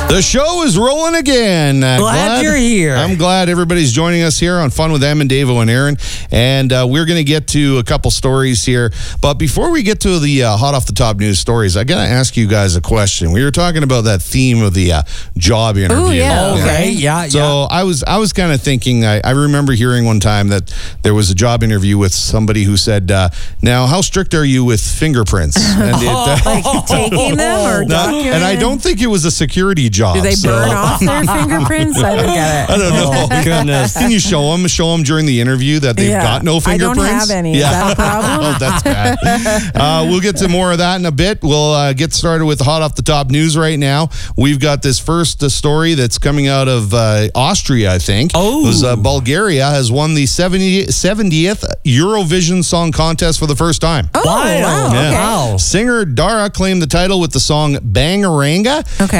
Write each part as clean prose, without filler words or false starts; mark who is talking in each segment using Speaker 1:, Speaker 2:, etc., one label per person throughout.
Speaker 1: The show is rolling again.
Speaker 2: Glad you're here.
Speaker 1: I'm glad everybody's joining us here on Fun with Em and Davo and Aaron. And we're going to get to a couple stories here. But before we get to the hot off the top news stories, I got to ask you guys a question. We were talking about that theme of the job interview.
Speaker 3: Oh, yeah.
Speaker 2: Okay, yeah.
Speaker 1: So I was kind of thinking, I remember hearing one time that there was a job interview with somebody who said, now, how strict are you with fingerprints? And
Speaker 3: Like taking them or documenting?
Speaker 1: and I don't think it was a security job.
Speaker 3: Do they burn off their fingerprints? I don't get it.
Speaker 1: I don't know.
Speaker 2: Oh, goodness.
Speaker 1: Can you show them during the interview that they've got no fingerprints?
Speaker 3: I don't have any. Is that a problem?
Speaker 1: Oh, that's bad. We'll get to more of that in a bit. We'll get started with hot off the top news right now. We've got this first story that's coming out of Austria, I think.
Speaker 2: Oh.
Speaker 1: It was, Bulgaria has won the 70th Eurovision Song Contest for the first time.
Speaker 3: Oh, wow.
Speaker 1: Yeah.
Speaker 3: Okay.
Speaker 2: Wow.
Speaker 1: Singer Dara claimed the title with the song Bangaranga.
Speaker 3: Okay.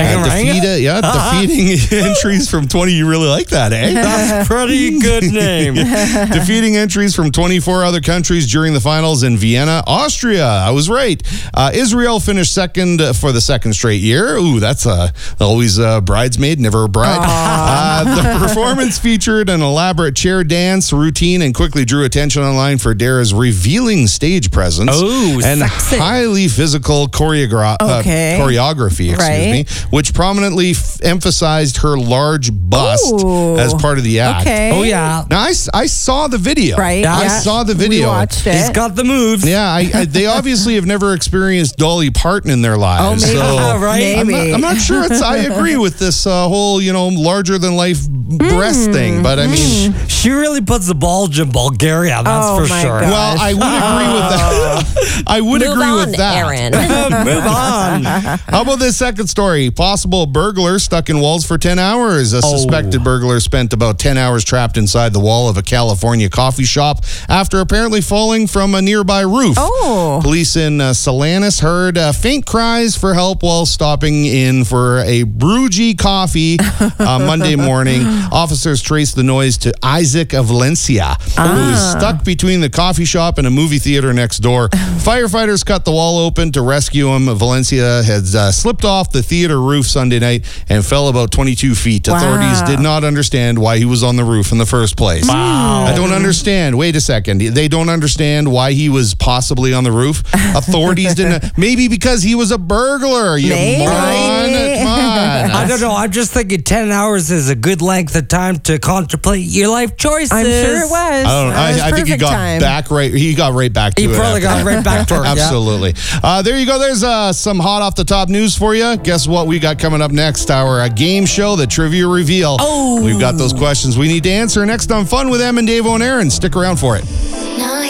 Speaker 1: Defeating entries from 20. You really like that, eh?
Speaker 2: That's a pretty good name.
Speaker 1: Defeating entries from 24 other countries during the finals in Vienna, Austria. I was right. Israel finished second for the second straight year. Ooh, that's always a bridesmaid, never a bride. The performance featured an elaborate chair dance routine and quickly drew attention online for Dara's revealing stage presence and
Speaker 3: sexy.
Speaker 1: highly physical choreography, which prominently emphasized her large bust
Speaker 3: Ooh.
Speaker 1: as part of the act.
Speaker 3: Okay.
Speaker 2: Oh, yeah.
Speaker 1: Now, I saw the video.
Speaker 3: Right.
Speaker 2: Yeah.
Speaker 1: I saw the video.
Speaker 3: We watched it.
Speaker 2: He's got the moves.
Speaker 1: Yeah, they obviously have never experienced Dolly Parton in their lives.
Speaker 3: Oh, maybe.
Speaker 1: So
Speaker 2: Right.
Speaker 3: Maybe.
Speaker 1: I'm not sure I agree with this whole, larger than life breast thing, but I mean,
Speaker 2: She really puts the bulge in Bulgaria, that's
Speaker 3: Oh,
Speaker 2: for
Speaker 3: my
Speaker 2: sure.
Speaker 3: God.
Speaker 1: well, I would agree with that. I would
Speaker 4: Move
Speaker 1: agree
Speaker 4: on,
Speaker 1: with that.
Speaker 4: Aaron.
Speaker 2: Move on.
Speaker 1: How about this second story? Possible burglar stuck in walls for 10 hours. A suspected burglar spent about 10 hours trapped inside the wall of a California coffee shop after apparently falling from a nearby roof.
Speaker 3: Oh.
Speaker 1: Police in Salinas heard faint cries for help while stopping in for a Brewgy coffee Monday morning. Officers traced the noise to Isaac of Valencia, who was stuck between the coffee shop and a movie theater next door. Firefighters cut the wall open to rescue him. Valencia had slipped off the theater roof Sunday night and fell about 22 feet.
Speaker 3: Wow.
Speaker 1: Authorities did not understand why he was on the roof in the first place.
Speaker 2: Wow.
Speaker 1: I don't understand. Wait a second. They don't understand why he was possibly on the roof. Authorities didn't. Maybe because he was a burglar. You
Speaker 3: Maybe.
Speaker 1: moron. Come on.
Speaker 2: I don't know. I'm just thinking 10 hours is a good length of time to contemplate your life choices.
Speaker 3: I'm sure it was.
Speaker 1: I think he got back right. He got right back to it.
Speaker 2: He probably got right back to it. Yeah.
Speaker 1: Absolutely. There you go. There's some hot off the top news for you. Guess what we got coming up next? Our game show, the Trivia Reveal.
Speaker 2: Oh.
Speaker 1: We've got those questions we need to answer next on Fun with Em and Davo and Aaron. Stick around for it.